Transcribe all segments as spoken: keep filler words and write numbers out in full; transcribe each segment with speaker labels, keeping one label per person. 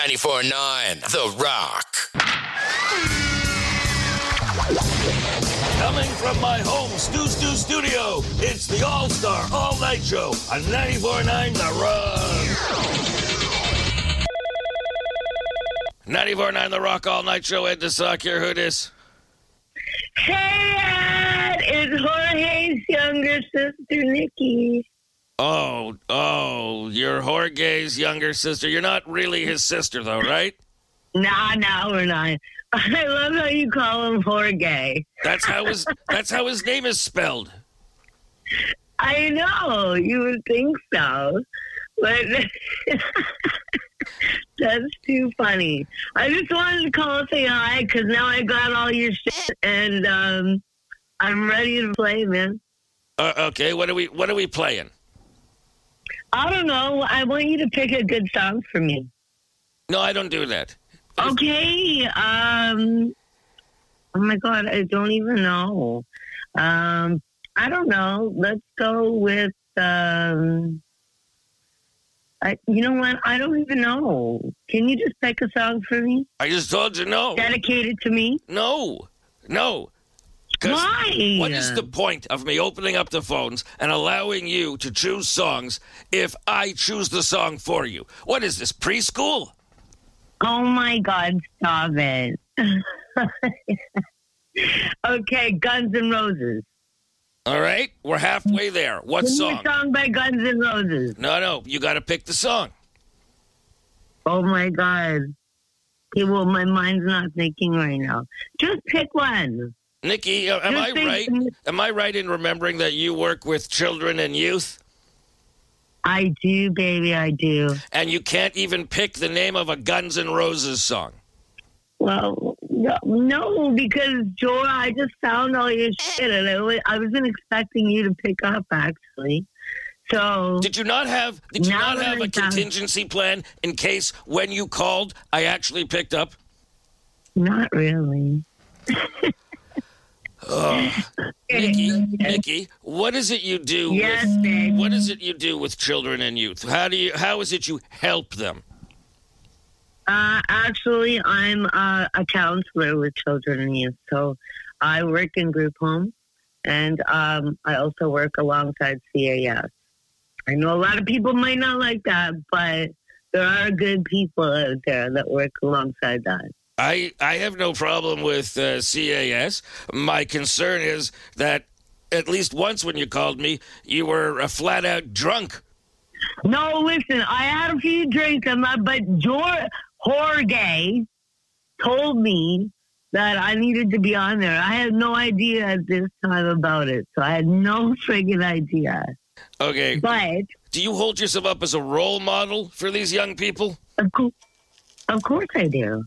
Speaker 1: ninety-four point nine The Rock.
Speaker 2: Coming from my home Stu Stu studio, it's the All-Star All-Night Show on ninety-four point nine The Rock. ninety-four point nine The Rock All-Night Show. Ed DeSock here. Who dis?
Speaker 3: Hey, Ed! It's Jorge's younger sister, Nikki.
Speaker 2: Oh, oh, you're Jorge's younger sister. You're not really his sister, though, right?
Speaker 3: Nah, nah, we're not. I love how you call him Jorge.
Speaker 2: That's how his that's how his name is spelled.
Speaker 3: I know, you would think so, but that's too funny. I just wanted to call and say hi because now I got all your shit and um, I'm ready to play, man.
Speaker 2: Uh, okay, what are we what are we playing?
Speaker 3: I don't know. I want you to pick a good song for me.
Speaker 2: No, I don't do that.
Speaker 3: Okay. Um. Oh my God, I don't even know. Um. I don't know. Let's go with. Um. I. You know what? I don't even know. Can you just pick a song for me?
Speaker 2: I just told you no.
Speaker 3: Dedicated to me?
Speaker 2: No, no. 'Cause
Speaker 3: Why?
Speaker 2: What is the point of me opening up the phones and allowing you to choose songs if I choose the song for you? What is this, preschool?
Speaker 3: Oh my God! Stop it. Okay, Guns N' Roses.
Speaker 2: All right, we're halfway there. What
Speaker 3: Give
Speaker 2: song?
Speaker 3: me a song by Guns N' Roses.
Speaker 2: No, no, you got to pick the song.
Speaker 3: Oh my God. Okay, well, my mind's not thinking right now. Just pick one.
Speaker 2: Nikki, uh, am
Speaker 3: Just
Speaker 2: I
Speaker 3: think-
Speaker 2: right? Am I right in remembering that you work with children and youth?
Speaker 3: I do, baby, I do.
Speaker 2: And you can't even pick the name of a Guns N' Roses song.
Speaker 3: Well, no, no, because Joe, I just found all your shit, and I, wa- I wasn't expecting you to pick up, actually. So
Speaker 2: Did you not have did you
Speaker 3: Now
Speaker 2: not
Speaker 3: that
Speaker 2: have a
Speaker 3: I found-
Speaker 2: contingency plan in case when you called I actually picked up?
Speaker 3: not really.
Speaker 2: Oh, Nikki, Nikki, what is it you do
Speaker 3: Yes,
Speaker 2: with
Speaker 3: babe.
Speaker 2: what is it you do with children and youth? How do you how is it you help them?
Speaker 3: Uh, actually, I'm uh, a counselor with children and youth, so I work in group home, and um, I also work alongside C A S. I know a lot of people might not like that, but there are good people out there that work alongside that.
Speaker 2: I I have no problem with uh, C A S. My concern is that at least once when you called me, you were uh, flat out drunk.
Speaker 3: No, listen, I had a few drinks, I'm not- but Jor- Jorge told me that I needed to be on there. I had no idea at this time about it, so I had no friggin' idea.
Speaker 2: Okay.
Speaker 3: But
Speaker 2: Do you hold yourself up as a role model for these young people?
Speaker 3: of, co- of course I do.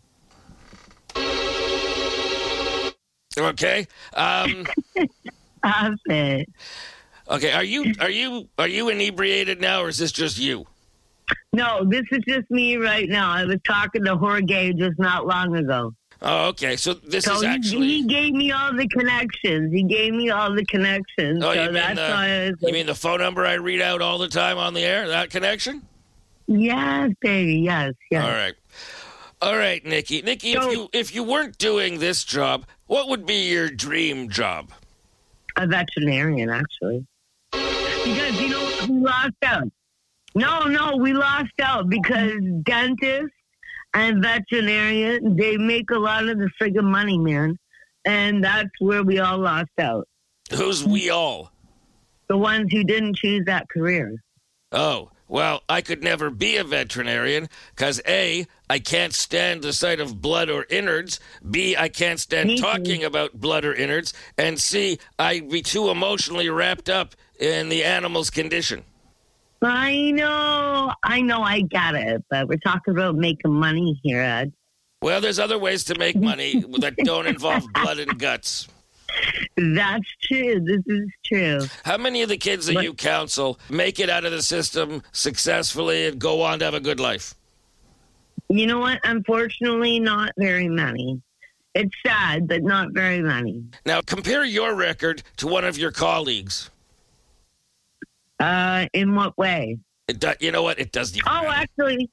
Speaker 2: Okay. Um,
Speaker 3: Stop it.
Speaker 2: okay. Are you are you are you inebriated now, or is this just you?
Speaker 3: No, this is just me right now. I was talking to Jorge just not long ago.
Speaker 2: Oh, okay. So this
Speaker 3: So
Speaker 2: is
Speaker 3: he,
Speaker 2: actually.
Speaker 3: he gave me all the connections. He gave me all the connections.
Speaker 2: Oh,
Speaker 3: so
Speaker 2: you mean
Speaker 3: that's
Speaker 2: the
Speaker 3: why I was
Speaker 2: you mean the phone number I read out all the time on the air? That connection?
Speaker 3: yes, baby, yes, yes.
Speaker 2: All right. All right, Nikki. Nikki, if
Speaker 3: So-
Speaker 2: you if you weren't doing this job, what would be your dream job?
Speaker 3: A veterinarian, actually. Because, you know, we lost out. No, no, we lost out because dentists and veterinarian, they make a lot of the friggin' money, man. And that's where we all lost out.
Speaker 2: Who's we all?
Speaker 3: The ones who didn't choose that career.
Speaker 2: Oh, well, I could never be a veterinarian because A, I can't stand the sight of blood or innards. B, I can't stand
Speaker 3: Me too.
Speaker 2: talking about blood or innards. And C, I'd be too emotionally wrapped up in the animal's condition.
Speaker 3: I know, I know, I get it, but we're talking about making money here, Ed.
Speaker 2: Well, there's other ways to make money that don't involve blood and guts.
Speaker 3: That's true. This is true.
Speaker 2: How many of the kids that
Speaker 3: But-
Speaker 2: you counsel make it out of the system successfully and go on to have a good life?
Speaker 3: You know what? Unfortunately, not very many. It's sad, but not very many.
Speaker 2: Now, compare your record to one of your colleagues.
Speaker 3: Uh, in what way?
Speaker 2: It do, you know what? It doesn't even
Speaker 3: Oh,
Speaker 2: matter.
Speaker 3: actually,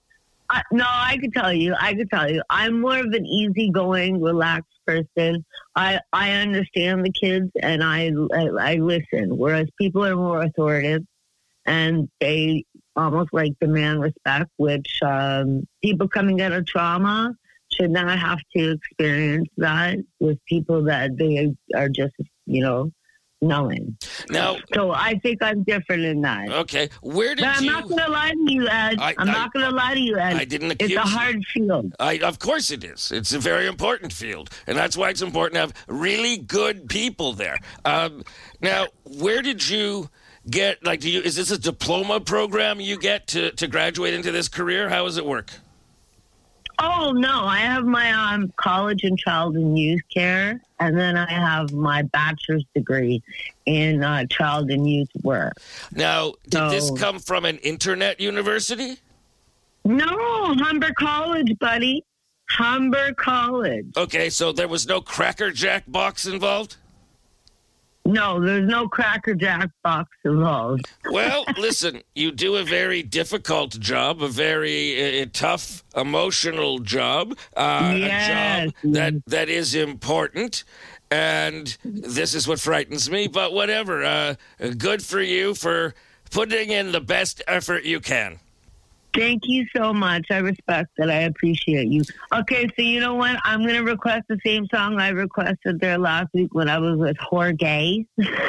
Speaker 3: I, no, I could tell you. I could tell you. I'm more of an easygoing, relaxed person. I I understand the kids and I, I I listen. Whereas people are more authoritative and they almost like demand respect, which um, people coming out of trauma should not have to experience that with people that they are just, you know, knowing.
Speaker 2: Now,
Speaker 3: so I think I'm different in that.
Speaker 2: Okay, where did
Speaker 3: but I'm
Speaker 2: you?
Speaker 3: not going to lie to you, Ed.
Speaker 2: I,
Speaker 3: I'm
Speaker 2: I,
Speaker 3: not going to lie to you, Ed.
Speaker 2: I didn't accuse
Speaker 3: It's a
Speaker 2: you.
Speaker 3: hard field.
Speaker 2: I, of course it is. It's a very important field, and that's why it's important to have really good people there. Um, now, where did you get? Like, do you? Is this a diploma program you get to to graduate into this career? How does it work?
Speaker 3: Oh, no. I have my um, college in child and youth care, and then I have my bachelor's degree in uh, child and youth work.
Speaker 2: Now, did
Speaker 3: So-
Speaker 2: this come from an internet university?
Speaker 3: No, Humber College, buddy. Humber College.
Speaker 2: Okay, so there was no Cracker Jack box involved?
Speaker 3: No, there's no Cracker Jack box involved.
Speaker 2: Well, listen, you do a very difficult job, a very uh, tough, emotional job, uh,
Speaker 3: Yes.
Speaker 2: a job that, that is important. And this is what frightens me, but whatever. Uh, good for you for putting in the best effort you can.
Speaker 3: Thank you so much. I respect that. I appreciate you. Okay, so you know what? I'm going to request the same song I requested there last week when I was with Jorge.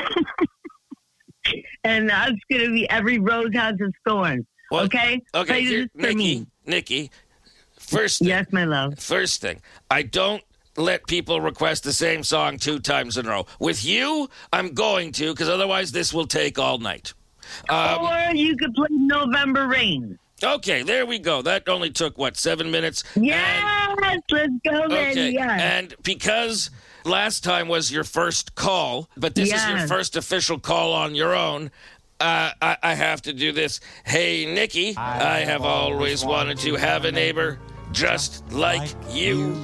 Speaker 3: And that's going to be Every Rose Has Its Thorns.
Speaker 2: Well,
Speaker 3: Okay?
Speaker 2: Okay,
Speaker 3: Play
Speaker 2: here,
Speaker 3: this for
Speaker 2: Nikki,
Speaker 3: me.
Speaker 2: Nikki, first thing,
Speaker 3: Yes, my love.
Speaker 2: first thing, I don't let people request the same song two times in a row. With you, I'm going to, because otherwise this will take all night. Um,
Speaker 3: Or you could play November Rain.
Speaker 2: Okay, there we go. That only took, what, seven minutes?
Speaker 3: Yes, let's go,
Speaker 2: And,
Speaker 3: baby.
Speaker 2: okay,
Speaker 3: Yes.
Speaker 2: and because last time was your first call, but this is your
Speaker 3: Yes.
Speaker 2: first official call on your own, uh, I, I have to do this. Hey, Nikki, I, have always wanted to have a neighbor just like you.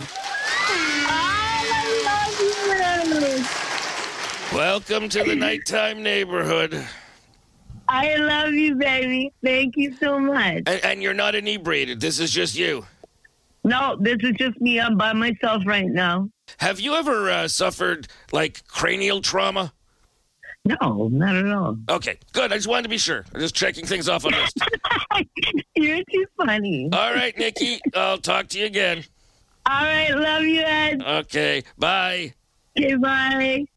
Speaker 3: I love you.
Speaker 2: Welcome to the nighttime neighborhood.
Speaker 3: I love you, baby. Thank you so much.
Speaker 2: And, and you're not inebriated. This is just you.
Speaker 3: No, this is just me. I'm by myself right now.
Speaker 2: Have you ever uh, suffered, like, cranial trauma?
Speaker 3: No, not at all.
Speaker 2: Okay, good. I just wanted to be sure. I'm just checking things off on this.
Speaker 3: You're too funny.
Speaker 2: All right, Nikki. I'll talk to you again.
Speaker 3: All right, love you, Ed.
Speaker 2: Okay, bye.
Speaker 3: Okay, bye.